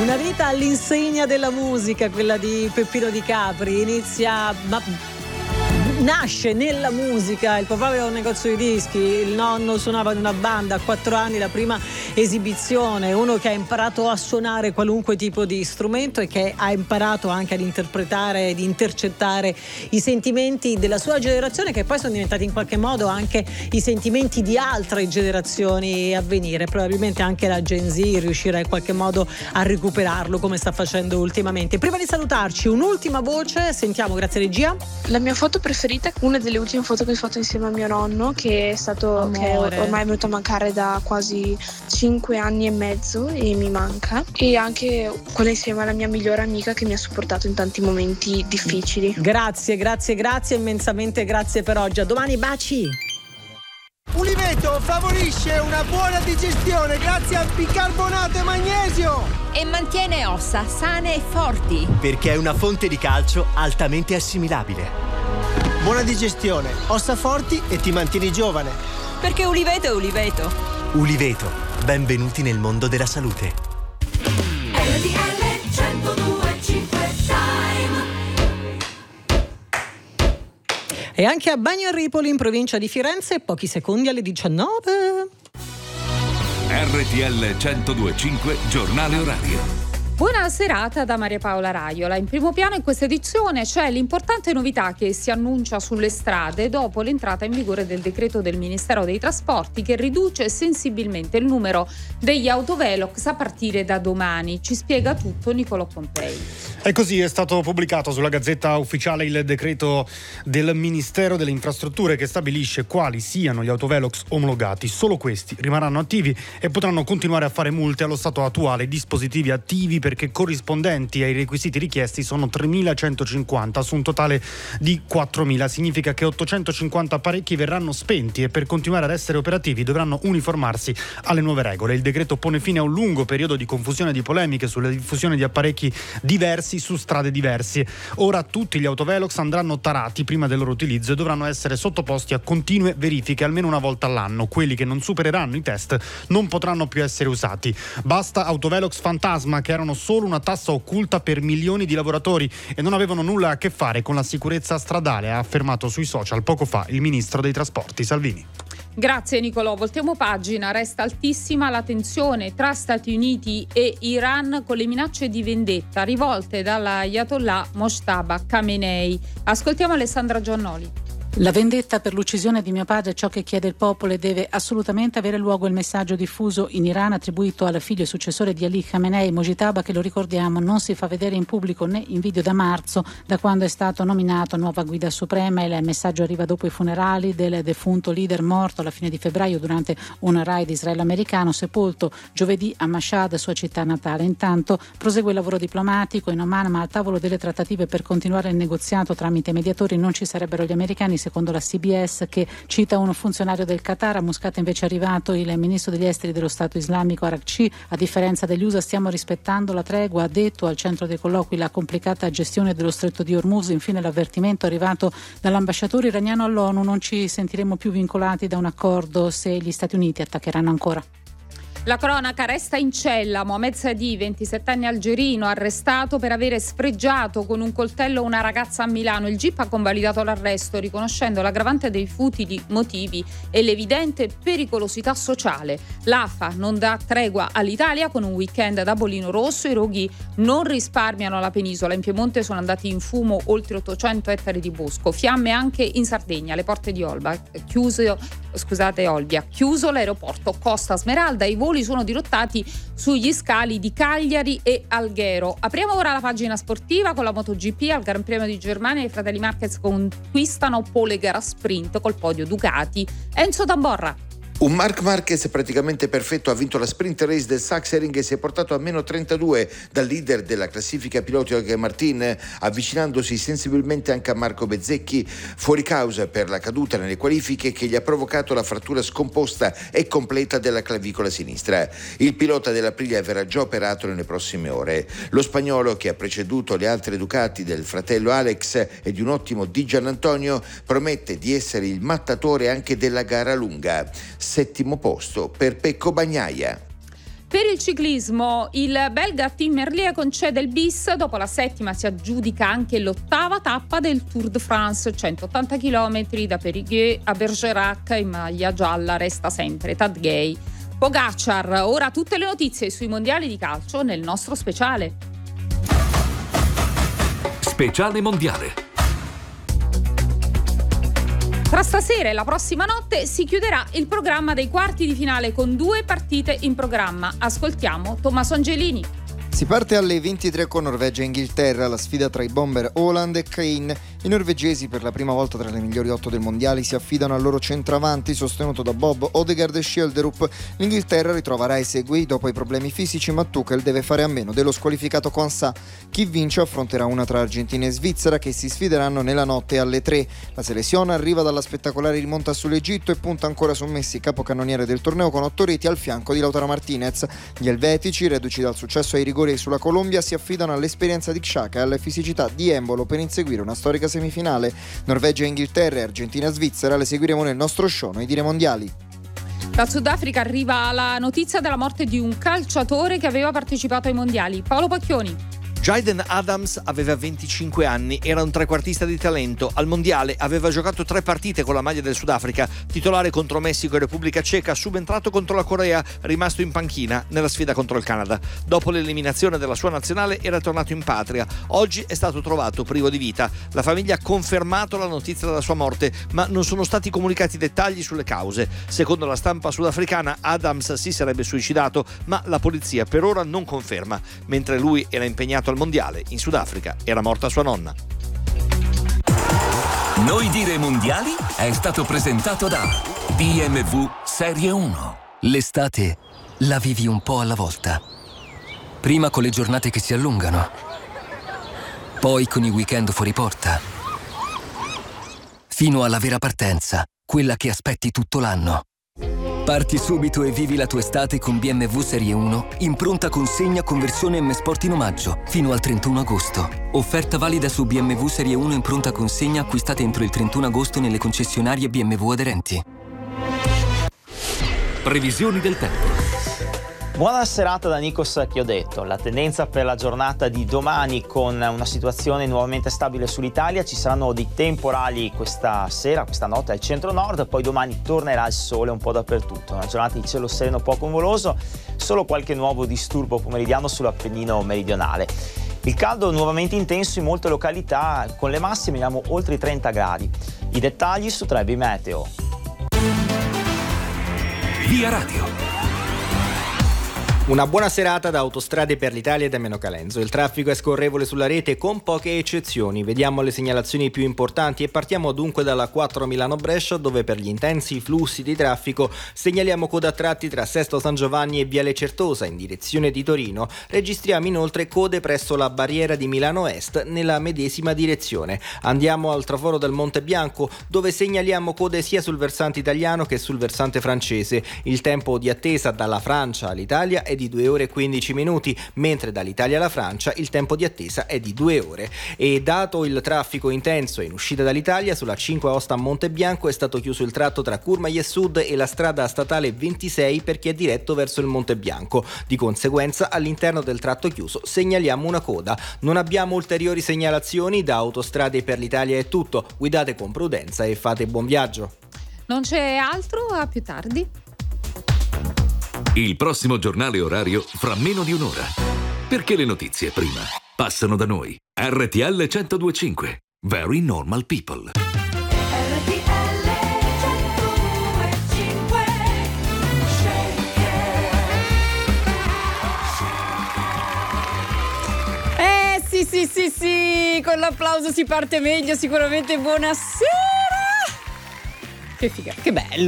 Una vita all'insegna della musica, quella di Peppino Di Capri, nasce nella musica. Il papà aveva un negozio di dischi, il nonno suonava in una banda, a 4 anni la prima esibizione, uno che ha imparato a suonare qualunque tipo di strumento e che ha imparato anche ad interpretare, ad intercettare i sentimenti della sua generazione, che poi sono diventati in qualche modo anche i sentimenti di altre generazioni a venire. Probabilmente anche la Gen Z riuscirà in qualche modo a recuperarlo, come sta facendo ultimamente. Prima di salutarci, un'ultima voce, sentiamo, grazie regia. La mia foto preferita, una delle ultime foto che ho fatto insieme a mio nonno, che è stato che ormai è venuto a mancare da quasi 5 anni e mezzo e mi manca, e anche quella insieme alla mia migliore amica che mi ha supportato in tanti momenti difficili. Grazie immensamente, grazie per oggi. A domani, baci. Uliveto favorisce una buona digestione grazie al bicarbonato e magnesio e mantiene ossa sane e forti, perché è una fonte di calcio altamente assimilabile. Buona digestione, ossa forti e ti mantieni giovane. Perché Uliveto è Uliveto. Uliveto, benvenuti nel mondo della salute. RTL 102.5 E anche a Bagnaripoli, in provincia di Firenze, pochi secondi alle 19. RTL 102.5 Giornale Orario. Buona serata da Maria Paola Raiola. In primo piano in questa edizione c'è l'importante novità che si annuncia sulle strade dopo l'entrata in vigore del decreto del Ministero dei Trasporti che riduce sensibilmente il numero degli autovelox a partire da domani. Ci spiega tutto Nicolò Pompei. E così è stato pubblicato sulla Gazzetta Ufficiale il decreto del Ministero delle Infrastrutture che stabilisce quali siano gli autovelox omologati. Solo questi rimarranno attivi e potranno continuare a fare multe allo stato attuale. Dispositivi attivi perché corrispondenti ai requisiti richiesti sono 3.150 su un totale di 4.000. Significa che 850 apparecchi verranno spenti e per continuare ad essere operativi dovranno uniformarsi alle nuove regole. Il decreto pone fine a un lungo periodo di confusione e di polemiche sulla diffusione di apparecchi diversi su strade diverse. Ora tutti gli autovelox andranno tarati prima del loro utilizzo e dovranno essere sottoposti a continue verifiche almeno una volta all'anno. Quelli che non supereranno i test non potranno più essere usati. Basta autovelox fantasma, che erano solo una tassa occulta per milioni di lavoratori e non avevano nulla a che fare con la sicurezza stradale, ha affermato sui social poco fa il ministro dei trasporti Salvini. Grazie Nicolò, voltiamo pagina. Resta altissima la tensione tra Stati Uniti e Iran con le minacce di vendetta rivolte dall'Ayatollah Mojtaba Khamenei. Ascoltiamo Alessandra Giannoli. La vendetta per l'uccisione di mio padre è ciò che chiede il popolo e deve assolutamente avere luogo. Il messaggio diffuso in Iran attribuito al figlio e successore di Ali Khamenei, Mojtaba, che lo ricordiamo non si fa vedere in pubblico né in video da marzo, da quando è stato nominato nuova guida suprema. Il messaggio arriva dopo i funerali del defunto leader morto alla fine di febbraio durante un raid israelo-americano, sepolto giovedì a Mashhad, sua città natale. Intanto prosegue il lavoro diplomatico in Oman, ma al tavolo delle trattative per continuare il negoziato tramite mediatori non ci sarebbero gli americani, secondo la CBS, che cita un funzionario del Qatar. A Muscat invece è arrivato il ministro degli esteri dello Stato islamico Araghchi. A differenza degli USA stiamo rispettando la tregua, ha detto al centro dei colloqui la complicata gestione dello stretto di Hormuz. Infine l'avvertimento arrivato dall'ambasciatore iraniano all'ONU: non ci sentiremo più vincolati da un accordo se gli Stati Uniti attaccheranno ancora. La cronaca resta in cella. Mohamed Sadi, 27 anni algerino, arrestato per avere sfregiato con un coltello una ragazza a Milano. Il GIP ha convalidato l'arresto riconoscendo l'aggravante dei futili motivi e l'evidente pericolosità sociale. L'AFA non dà tregua all'Italia con un weekend da bollino rosso. I roghi non risparmiano la penisola. In Piemonte sono andati in fumo oltre 800 ettari di bosco. Fiamme anche in Sardegna, alle porte di Olbia. Chiuso l'aeroporto Costa Smeralda. I voli sono dirottati sugli scali di Cagliari e Alghero. Apriamo ora la pagina sportiva con la MotoGP. Al Gran Premio di Germania i fratelli Marquez conquistano pole gara sprint col podio Ducati. Enzo Tamborra. Un Marc Marquez praticamente perfetto ha vinto la sprint race del Sachsenring e si è portato a meno 32 dal leader della classifica piloti Jorge Martin, avvicinandosi sensibilmente anche a Marco Bezzecchi, fuori causa per la caduta nelle qualifiche che gli ha provocato la frattura scomposta e completa della clavicola sinistra. Il pilota dell'Aprilia verrà già operato nelle prossime ore. Lo spagnolo, che ha preceduto le altre Ducati del fratello Alex e di un ottimo Di Giannantonio, promette di essere il mattatore anche della gara lunga. 7° posto per Pecco Bagnaia. Per il ciclismo, il belga Tim Merlier concede il bis, dopo la 7ª si aggiudica anche l'8ª tappa del Tour de France, 180 km da Périgueux a Bergerac. In maglia gialla resta sempre Tad Gay. Pogacar, ora tutte le notizie sui mondiali di calcio nel nostro speciale. Speciale mondiale. Tra stasera e la prossima notte si chiuderà il programma dei quarti di finale con 2 partite in programma. Ascoltiamo Tommaso Angelini. Si parte alle 23 con Norvegia e Inghilterra, la sfida tra i bomber Haaland e Kane. I norvegesi, per la prima volta tra le migliori 8 del mondiale, si affidano al loro centravanti sostenuto da Bob, Odegaard e Schjelderup. L'Inghilterra ritrova Rice e Gueye dopo i problemi fisici, ma Tuchel deve fare a meno dello squalificato Quansah. Chi vince affronterà una tra Argentina e Svizzera, che si sfideranno nella notte alle 3. La selezione arriva dalla spettacolare rimonta sull'Egitto e punta ancora su Messi, capocannoniere del torneo con 8 reti al fianco di Lautaro Martinez. Gli elvetici, reduci dal successo ai rigori sulla Colombia, si affidano all'esperienza di Xhaka e alle fisicità di Embolo per inseguire una storica semifinale. Norvegia, Inghilterra e Argentina Svizzera le seguiremo nel nostro show Noi Dire Mondiali. Da Sudafrica arriva la notizia della morte di un calciatore che aveva partecipato ai mondiali. Paolo Pacchioni. Jayden Adams aveva 25 anni, era un trequartista di talento. Al mondiale aveva giocato 3 partite con la maglia del Sudafrica, titolare contro Messico e Repubblica Ceca, subentrato contro la Corea, rimasto in panchina nella sfida contro il Canada. Dopo l'eliminazione della sua nazionale era tornato in patria. Oggi è stato trovato privo di vita. La famiglia ha confermato la notizia della sua morte, ma non sono stati comunicati dettagli sulle cause. Secondo la stampa sudafricana, Adams si sarebbe suicidato, ma la polizia per ora non conferma. Mentre lui era impegnato al mondiale, in Sudafrica era morta sua nonna. Noi Dire Mondiali è stato presentato da BMW Serie 1. L'estate la vivi un po' alla volta. Prima con le giornate che si allungano, poi con i weekend fuori porta, fino alla vera partenza, quella che aspetti tutto l'anno. Parti subito e vivi la tua estate con BMW Serie 1 in pronta consegna con versione M Sport in omaggio fino al 31 agosto. Offerta valida su BMW Serie 1 in pronta consegna acquistate entro il 31 agosto nelle concessionarie BMW aderenti. Previsioni del tempo. Buona serata da Nikos Chiodetto. La tendenza per la giornata di domani, con una situazione nuovamente stabile sull'Italia. Ci saranno dei temporali questa sera, questa notte al centro-nord, poi domani tornerà il sole un po' dappertutto. Una giornata di cielo sereno poco nuvoloso, solo qualche nuovo disturbo pomeridiano sull'Appennino meridionale. Il caldo nuovamente intenso in molte località, con le massime andiamo oltre i 30 gradi. I dettagli su Trebi Meteo. Via Radio. Una buona serata da Autostrade per l'Italia e da Meno Calenzo. Il traffico è scorrevole sulla rete con poche eccezioni. Vediamo le segnalazioni più importanti e partiamo dunque dalla 4 Milano-Brescia, dove per gli intensi flussi di traffico segnaliamo coda a tratti tra Sesto San Giovanni e Viale Certosa in direzione di Torino. Registriamo inoltre code presso la barriera di Milano Est nella medesima direzione. Andiamo al traforo del Monte Bianco, dove segnaliamo code sia sul versante italiano che sul versante francese. Il tempo di attesa dalla Francia all'Italia è di 2 ore e 15 minuti, mentre dall'Italia alla Francia il tempo di attesa è di 2 ore. E dato il traffico intenso in uscita dall'Italia, sulla 5 Aosta a Monte Bianco è stato chiuso il tratto tra Courmayeur Sud e la strada statale 26 per chi è diretto verso il Monte Bianco. Di conseguenza, all'interno del tratto chiuso segnaliamo una coda. Non abbiamo ulteriori segnalazioni. Da Autostrade per l'Italia è tutto. Guidate con prudenza e fate buon viaggio. Non c'è altro, a più tardi. Il prossimo giornale orario fra meno di un'ora. Perché le notizie prima passano da noi. RTL 102.5. Very Normal People. Sì, con l'applauso si parte meglio, sicuramente. Buonasera. Che figa, che bello.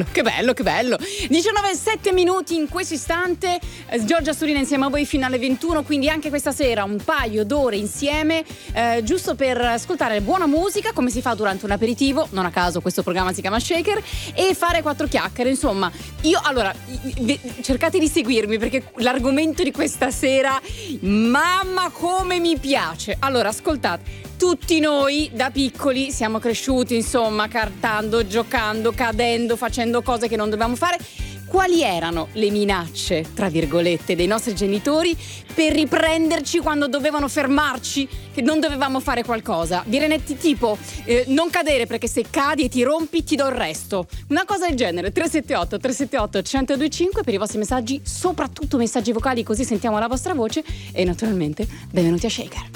19:07 in questo istante. Giorgia Surina insieme a voi fino alle 21, quindi anche questa sera un paio d'ore insieme, giusto per ascoltare buona musica, come si fa durante un aperitivo. Non a caso questo programma si chiama Shaker, e fare 4 chiacchiere. Insomma, cercate di seguirmi, perché l'argomento di questa sera, mamma come mi piace. Allora, ascoltate. Tutti noi da piccoli siamo cresciuti, insomma, cantando, giocando, cadendo, facendo cose che non dovevamo fare. quali erano le minacce, tra virgolette, dei nostri genitori per riprenderci quando dovevano fermarci, che non dovevamo fare qualcosa. Viene tipo non cadere, perché se cadi e ti rompi ti do il resto. Una cosa del genere. 378 378 1025 per i vostri messaggi, soprattutto messaggi vocali, così sentiamo la vostra voce. E naturalmente benvenuti a Shaker.